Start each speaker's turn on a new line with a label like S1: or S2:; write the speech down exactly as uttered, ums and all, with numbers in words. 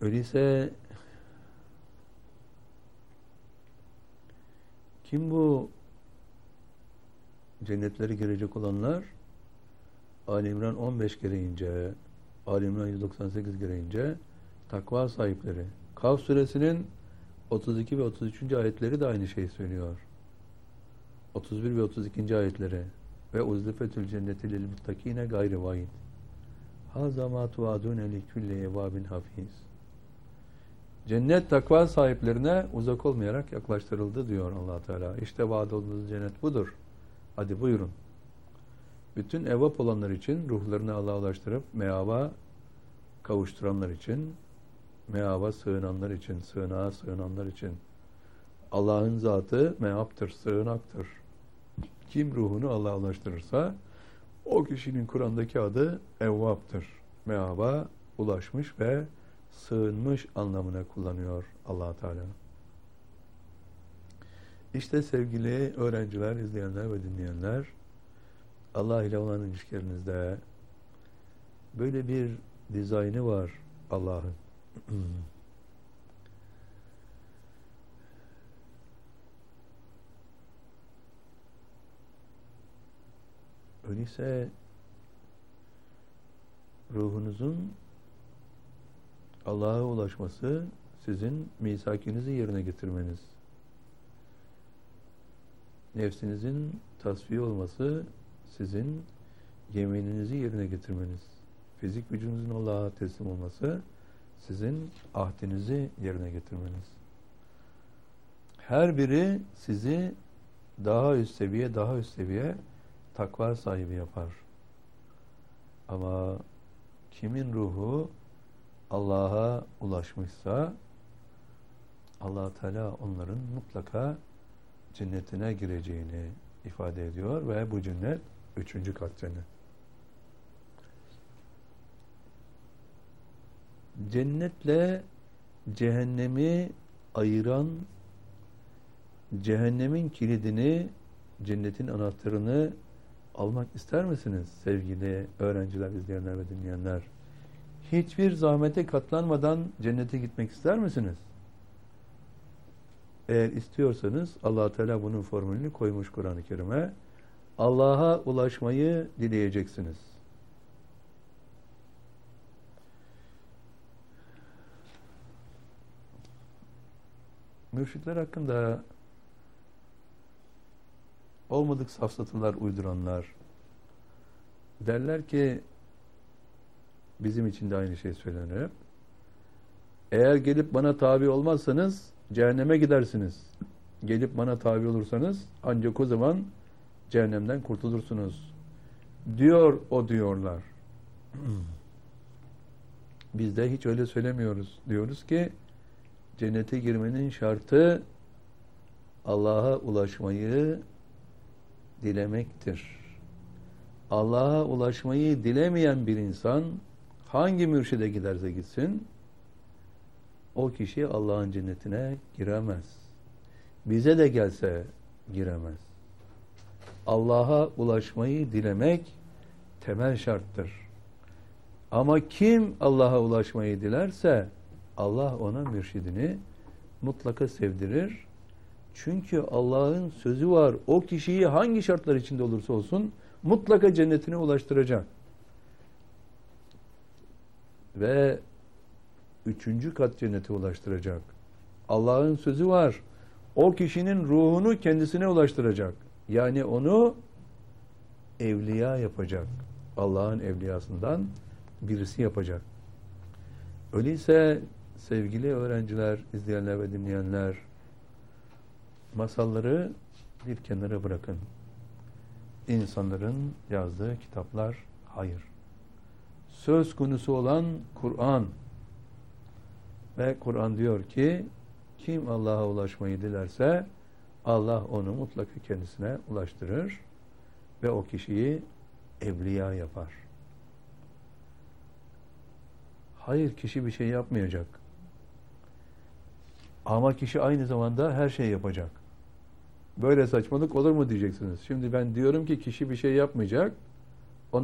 S1: Öyleyse kim bu cennetlere girecek olanlar? Ali İmran on beş gereğince, Ali İmran yüz doksan sekiz gereğince takva sahipleri. Kaf suresinin otuz iki ve otuz üçüncü ayetleri de aynı şeyi söylüyor. otuz bir ve otuz ikinci ayetleri. Ve uzlifetül cenneti lil muttakine gayri vaid. Haza ma tuadune li kulli evabin hafiz. Cennet takva sahiplerine uzak olmayarak yaklaştırıldı diyor Allah Teala. İşte vaad olduğunuz cennet budur. Hadi buyurun. Bütün evap olanlar için, ruhlarını Allah'a ulaştırıp meava kavuşturanlar için, meava sığınanlar için, sığınağa sığınanlar için. Allah'ın zatı meaptır, sığınaktır. Kim ruhunu Allah'a ulaştırırsa o kişinin Kur'an'daki adı evvaptır. Meaba ulaşmış ve sığınmış anlamına kullanıyor Allah Teala. İşte sevgili öğrenciler, izleyenler ve dinleyenler, Allah ile olan ilişkilerinizde böyle bir dizaynı var Allah'ın. Öyleyse ruhunuzun Allah'a ulaşması sizin misakinizi yerine getirmeniz. Nefsinizin tasfiye olması sizin yemininizi yerine getirmeniz. Fizik gücünüzün Allah'a teslim olması sizin ahdinizi yerine getirmeniz. Her biri sizi daha üst seviye, daha üst seviye takva sahibi yapar. Ama kimin ruhu Allah'a ulaşmışsa Allah Teala onların mutlaka cennetine gireceğini ifade ediyor ve bu cennet üçüncü kat cennet. Cennetle cehennemi ayıran, cehennemin kilidini, cennetin anahtarını almak ister misiniz sevgili öğrenciler, izleyenler ve dinleyenler? Hiçbir zahmete katlanmadan cennete gitmek ister misiniz? Eğer istiyorsanız Allah Teala bunun formülünü koymuş Kur'an-ı Kerim'e. Allah'a ulaşmayı dileyeceksiniz. Mürşitler hakkında olmadık safsatalar uyduranlar derler ki, bizim için de aynı şey söylenir. Eğer gelip bana tabi olmazsanız cehenneme gidersiniz. Gelip bana tabi olursanız ancak o zaman cehennemden kurtulursunuz. Diyor o diyorlar. Biz de hiç öyle söylemiyoruz. Diyoruz ki cennete girmenin şartı Allah'a ulaşmayı dilemektir. Allah'a ulaşmayı dilemeyen bir insan hangi mürşide giderse gitsin o kişi Allah'ın cennetine giremez. Bize de gelse giremez. Allah'a ulaşmayı dilemek temel şarttır. Ama kim Allah'a ulaşmayı dilerse Allah ona mürşidini mutlaka sevdirir. Çünkü Allah'ın sözü var. O kişiyi hangi şartlar içinde olursa olsun mutlaka cennetine ulaştıracak. Ve üçüncü kat cennete ulaştıracak. Allah'ın sözü var. O kişinin ruhunu kendisine ulaştıracak. Yani onu evliya yapacak. Allah'ın evliyasından birisi yapacak. Öyleyse sevgili öğrenciler, izleyenler ve dinleyenler, masalları bir kenara bırakın. İnsanların yazdığı kitaplar hayır. Söz konusu olan Kur'an. Ve Kur'an diyor ki kim Allah'a ulaşmayı dilerse Allah onu mutlaka kendisine ulaştırır ve o kişiyi evliya yapar. Hayır, kişi bir şey yapmayacak. Ama kişi aynı zamanda her şey yapacak. Böyle saçmalık olur mu diyeceksiniz. Şimdi ben diyorum ki kişi bir şey yapmayacak.